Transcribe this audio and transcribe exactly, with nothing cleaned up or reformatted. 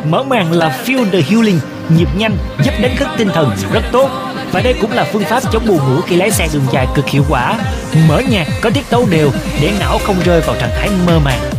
Mở màn là Feel the Healing, nhịp nhanh, giúp đánh thức tinh thần rất tốt. Và đây cũng là phương pháp chống buồn ngủ khi lái xe đường dài cực hiệu quả. Mở nhạc có tiết tấu đều để não không rơi vào trạng thái mơ màng.